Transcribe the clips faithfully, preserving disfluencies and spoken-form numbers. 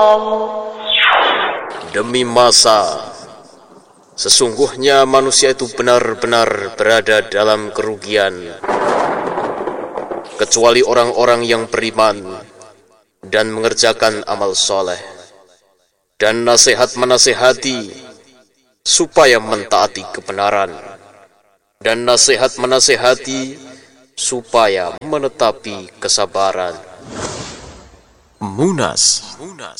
Demi masa, sesungguhnya manusia itu benar-benar berada dalam kerugian, kecuali orang-orang yang beriman dan mengerjakan amal soleh, dan nasihat menasihati supaya mentaati kebenaran, dan nasihat menasihati supaya menetapi kesabaran. Munas,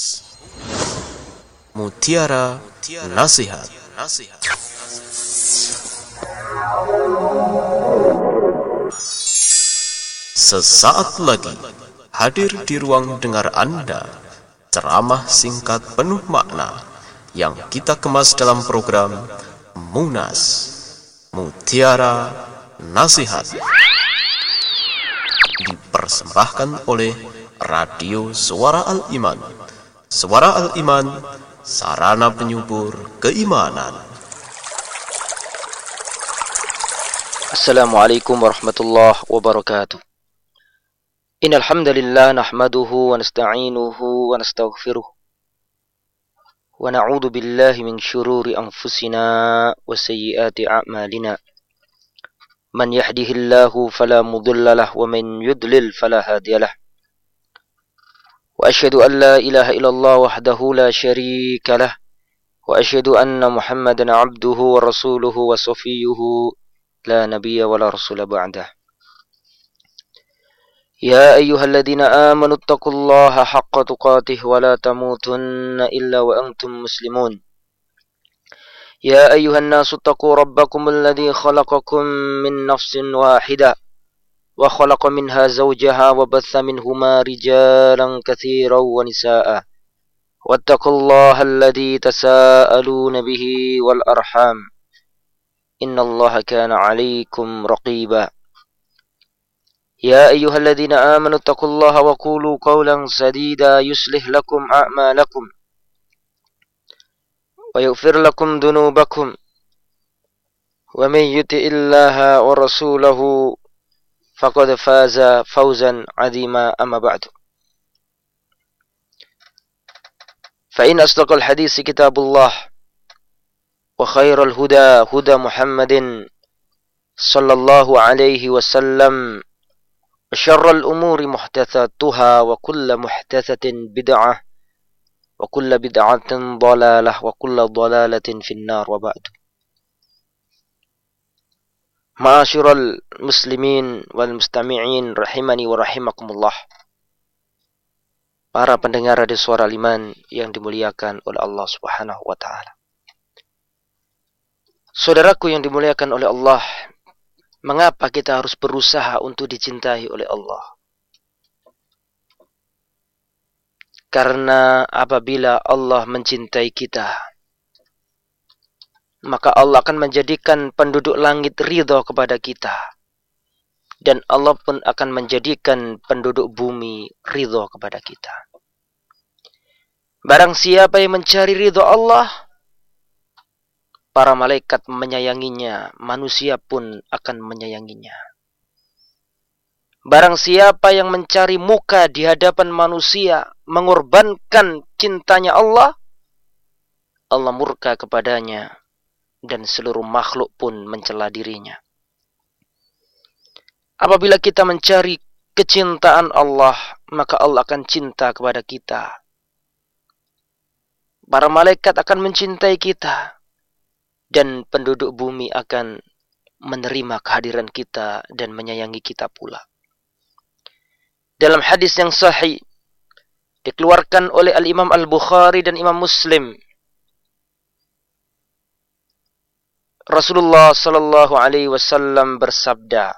Mutiara Nasihat. Sesaat lagi hadir di ruang dengar Anda ceramah singkat penuh makna yang kita kemas dalam program Munas, Mutiara Nasihat, dipersembahkan oleh Radio Suara Al-Iman. Suara Al-Iman, sarana penyubur keimanan. Assalamualaikum warahmatullahi wabarakatuh. Innal hamdalillah nahmaduhu wa nasta'inuhu wa nastaghfiruh. Wa na'udzu billahi min syururi anfusina wa sayyiati a'malina. Man yahdihillahu fala mudilla lahu wa man yudlil fala hadiyalah. Wa asyhadu an la ilaha illallah wahdahu la syarika lah. Wa asyhadu anna Muhammadan 'abduhu wa rasuluhu wa safiyyuhu la nabiyya wa la rasula ba'dah. Ya ayyuhalladzina amanu taqullaha haqqa tuqatih wa la tamutunna illa wa antum muslimun. Ya ayyuhan nasu taqu rabbakumul ladzi khalaqakum min nafsin wahidah wa khalaqa minha zawjaha wa batha minhuma rijalan katsiran wa nisaa'a. Wattaqullaha alladzi tasaaluna bihi wal arham. Innallaha kana 'alaikum raqiba. يا أيها الذين آمنوا اتقوا الله وقولوا قولا سديدا يصلح لكم أعمالكم ويغفر لكم ذنوبكم ومن يطع الله ورسوله فقد فاز فوزا عظيما. أما بعد، فإن أصدق الحديث كتاب الله وخير الهدى هدى محمد صلى الله عليه وسلم. وشر الأمور محدثاتها وكل محدثة بدعة وكل بدعة ضلالة وكل ضلالة في النار. وبعد، معاشر المسلمين والمستمعين rahimani wa rahimakumullah. Para pendengar Radio Suara Al-Iman yang dimuliakan oleh Allah Subhanahu wa taala. Saudaraku yang dimuliakan oleh Allah, mengapa kita harus berusaha untuk dicintai oleh Allah? Karena apabila Allah mencintai kita, maka Allah akan menjadikan penduduk langit ridha kepada kita. Dan Allah pun akan menjadikan penduduk bumi ridha kepada kita. Barang siapa yang mencari ridha Allah, para malaikat menyayanginya, manusia pun akan menyayanginya. Barang siapa yang mencari muka di hadapan manusia, mengorbankan cintanya Allah, Allah murka kepadanya, dan seluruh makhluk pun mencela dirinya. Apabila kita mencari kecintaan Allah, maka Allah akan cinta kepada kita. Para malaikat akan mencintai kita. Dan penduduk bumi akan menerima kehadiran kita dan menyayangi kita pula. Dalam hadis yang sahih, dikeluarkan oleh Al-Imam Al-Bukhari dan Imam Muslim, Rasulullah sallallahu alaihi wasallam bersabda,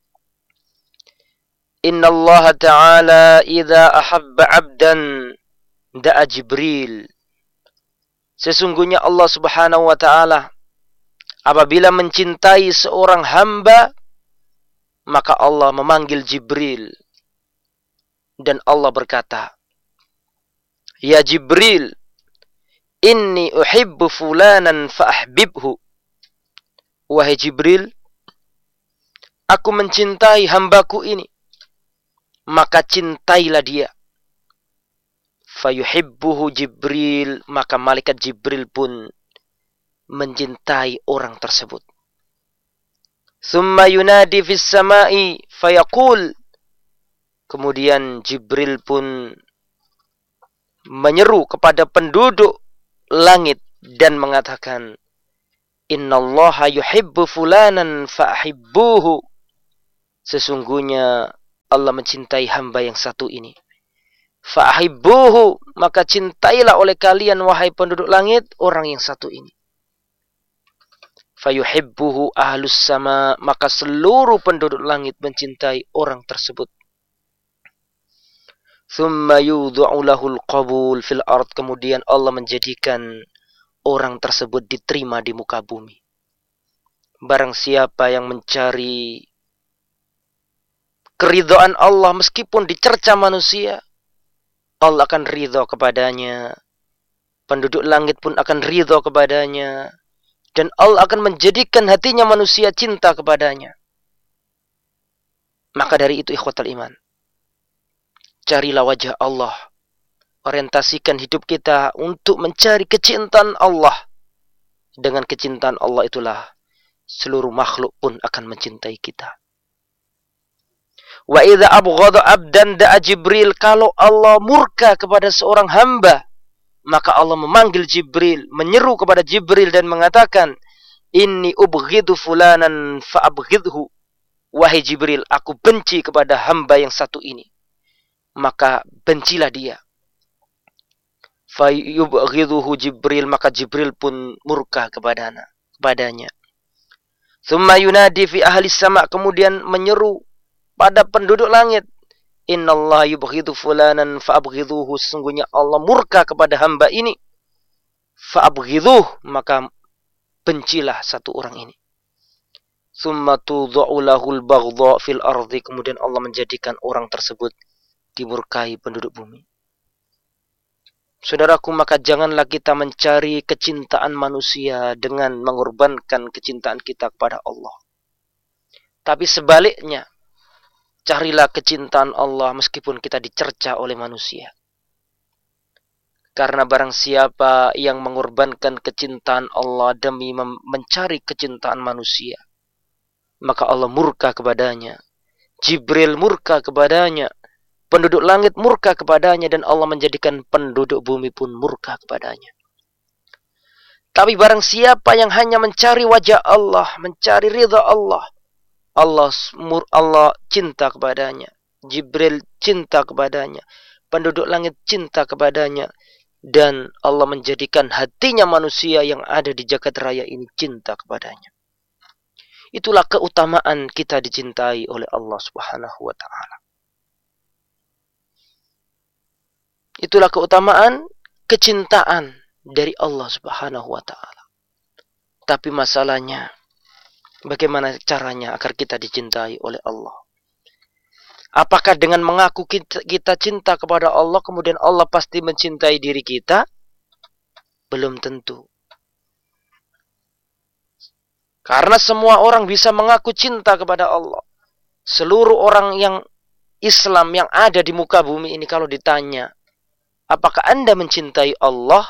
Inna Allah Ta'ala idza ahabba 'abdan da'a Jibril. Sesungguhnya Allah Subhanahu wa taala apabila mencintai seorang hamba, maka Allah memanggil Jibril. Dan Allah berkata, Ya Jibril, inni uhibbu fulanan fa'ahbibhu. Wahai Jibril, aku mencintai hambaku ini, maka cintailah dia. Fayuhibbuhu Jibril, maka malaikat Jibril pun mencintai orang tersebut. Thumma yunadi fis samai fayaqul, kemudian Jibril pun menyeru kepada penduduk langit dan mengatakan, innallaha yuhibbu fulanan fa'hibbuhu, sesungguhnya Allah mencintai hamba yang satu ini. Fa'hibbuhu, maka cintailah oleh kalian wahai penduduk langit orang yang satu ini. Fayuhibbuhu ahlus sama, maka seluruh penduduk langit mencintai orang tersebut. Thumma yudha'u lahul qabul fil ard, kemudian Allah menjadikan orang tersebut diterima di muka bumi. Barang siapa yang mencari keridhaan Allah meskipun dicerca manusia, Allah akan ridha kepadanya. Penduduk langit pun akan ridha kepadanya. Dan Allah akan menjadikan hatinya manusia cinta kepadanya. Maka dari itu ikhwatal iman, carilah wajah Allah. Orientasikan hidup kita untuk mencari kecintaan Allah. Dengan kecintaan Allah itulah seluruh makhluk pun akan mencintai kita. Wa idza abghadha abdan da'a Jibril, kalau Allah murka kepada seorang hamba, maka Allah memanggil Jibril, menyeru kepada Jibril dan mengatakan, inni ubghidu fulanan fa'abghidhu. Wahai Jibril, aku benci kepada hamba yang satu ini, maka bencilah dia. Fayubghidhuhu Jibril, maka Jibril pun murka kepadanya. kepadanya. Tsumma yunadi fi ahli sama, kemudian menyeru pada penduduk langit, innallaha yubghidu fulanan fa'abghidhuhu, sesungguhnya Allah murka kepada hamba ini. Fa'abghidhuh, maka bencilah satu orang ini. Tsumma tudha'u lahul baghdha fil ardi, kemudian Allah menjadikan orang tersebut dimurkai penduduk bumi. Saudaraku, maka janganlah kita mencari kecintaan manusia dengan mengorbankan kecintaan kita kepada Allah. Tapi sebaliknya, carilah kecintaan Allah meskipun kita dicerca oleh manusia. Karena barang siapa yang mengorbankan kecintaan Allah demi mencari kecintaan manusia, maka Allah murka kepadanya. Jibril murka kepadanya. Penduduk langit murka kepadanya, dan Allah menjadikan penduduk bumi pun murka kepadanya. Tapi barang siapa yang hanya mencari wajah Allah, mencari ridha Allah, Allah Allah cinta kepadanya, Jibril cinta kepadanya, penduduk langit cinta kepadanya, dan Allah menjadikan hatinya manusia yang ada di jagat raya ini cinta kepadanya. Itulah keutamaan kita dicintai oleh Allah Subhanahu wa taala. Itulah keutamaan kecintaan dari Allah Subhanahu wa taala. Tapi masalahnya, bagaimana caranya agar kita dicintai oleh Allah? Apakah dengan mengaku kita, kita cinta kepada Allah, kemudian Allah pasti mencintai diri kita? Belum tentu. Karena semua orang bisa mengaku cinta kepada Allah. Seluruh orang yang Islam yang ada di muka bumi ini, kalau ditanya, apakah Anda mencintai Allah?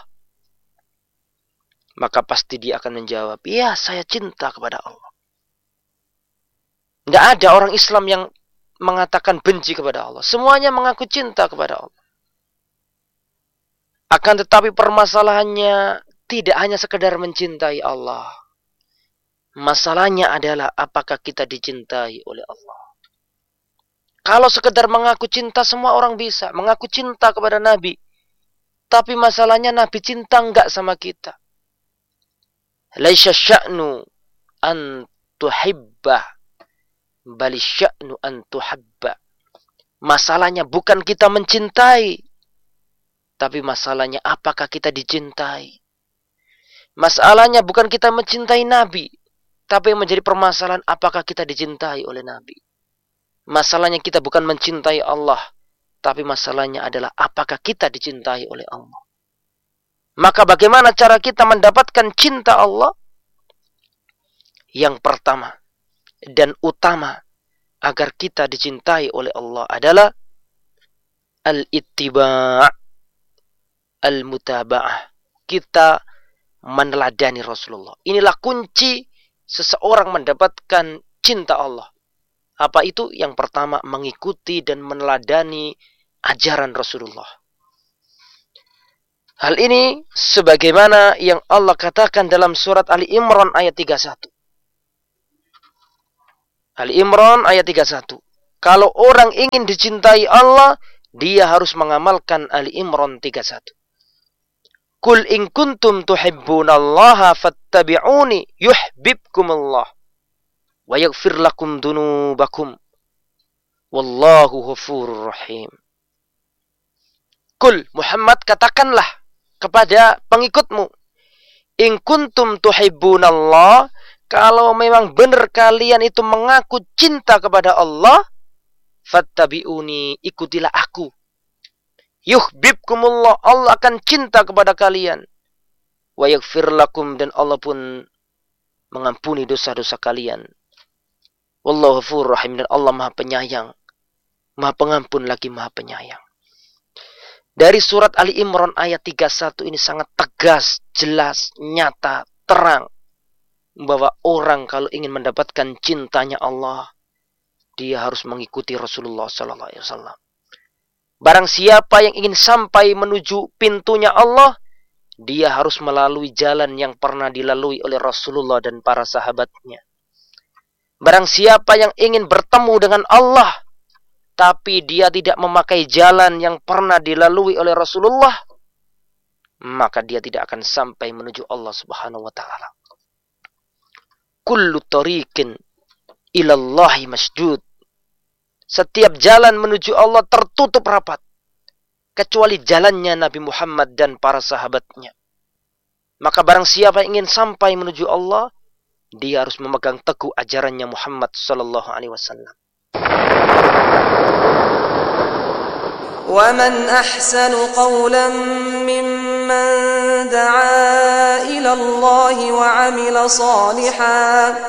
Maka pasti dia akan menjawab, ya, saya cinta kepada Allah. Tidak ada orang Islam yang mengatakan benci kepada Allah. Semuanya mengaku cinta kepada Allah. Akan tetapi permasalahannya tidak hanya sekedar mencintai Allah. Masalahnya adalah apakah kita dicintai oleh Allah. Kalau sekedar mengaku cinta, semua orang bisa mengaku cinta kepada Nabi. Tapi masalahnya Nabi cinta enggak sama kita. Laisa sya'nu an tuhibba, bal sya'nu an tuhabba. Masalahnya bukan kita mencintai, tapi masalahnya apakah kita dicintai. Masalahnya bukan kita mencintai Nabi, tapi yang menjadi permasalahan apakah kita dicintai oleh Nabi. Masalahnya kita bukan mencintai Allah, tapi masalahnya adalah apakah kita dicintai oleh Allah. Maka bagaimana cara kita mendapatkan cinta Allah? Yang pertama dan utama agar kita dicintai oleh Allah adalah al-ittiba', al-mutaba'ah. Kita meneladani Rasulullah. Inilah kunci seseorang mendapatkan cinta Allah. Apa itu? Yang pertama, mengikuti dan meneladani ajaran Rasulullah. Hal ini sebagaimana yang Allah katakan dalam surat Ali Imran ayat tiga puluh satu. Ali Imran ayat tiga puluh satu. Kalau orang ingin dicintai Allah, dia harus mengamalkan Ali Imran tiga puluh satu. Qul in kuntum tuhibbunallaha fattabi'uni yuhibbukumullah wa yaghfir lakum dunubakum wallahu ghafurur rahim. Qul, Muhammad, katakanlah kepada pengikutmu, in kuntum tuhibbunallah, kalau memang benar kalian itu mengaku cinta kepada Allah, fattabi'uni, ikutilah aku. Yuhibbukumullah, Allah akan cinta kepada kalian. Wa yaghfir lakum, dan Allah pun mengampuni dosa-dosa kalian. Wallahu ghafurur rahim, dan Allah Maha Penyayang, Maha Pengampun lagi Maha Penyayang. Dari surat Ali Imran ayat tiga puluh satu ini sangat tegas, jelas, nyata, terang, bahwa orang kalau ingin mendapatkan cintanya Allah, dia harus mengikuti Rasulullah sallallahu alaihi wasallam. Barang siapa yang ingin sampai menuju pintunya Allah, dia harus melalui jalan yang pernah dilalui oleh Rasulullah dan para sahabatnya. Barang siapa yang ingin bertemu dengan Allah, tapi dia tidak memakai jalan yang pernah dilalui oleh Rasulullah, maka dia tidak akan sampai menuju Allah Subhanahu wa taala. Kullu tariqin ilallahi masjud. Setiap jalan menuju Allah tertutup rapat, kecuali jalannya Nabi Muhammad dan para sahabatnya. Maka barang siapa yang ingin sampai menuju Allah, dia harus memegang teguh ajarannya Muhammad sallallahu alaihi wasallam. وَمَنْ أَحْسَنُ قَوْلًا مِّمَّنْ دَعَا إِلَى اللَّهِ وَعَمِلَ صَالِحًا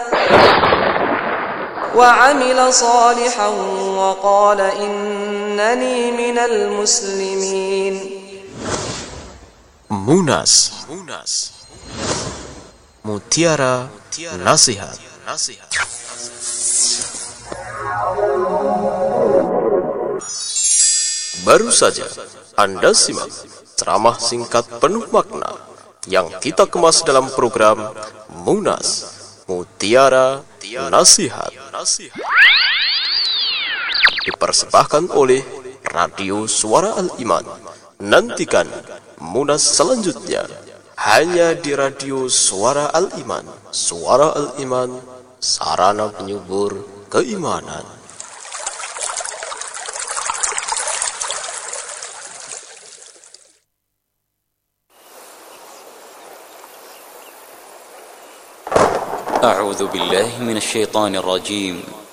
وَعَمِلَ صَالِحًا وَقَالَ إِنَّنِي مِنَ الْمُسْلِمِينَ. Munas, Mutiara Nasihat. Baru saja Anda simak ceramah singkat penuh makna yang kita kemas dalam program Munas, Mutiara Nasihat. Dipersembahkan oleh Radio Suara Al-Iman. Nantikan Munas selanjutnya hanya di Radio Suara Al-Iman. Suara Al-Iman, sarana penyubur keimanan. أعوذ بالله من الشيطان الرجيم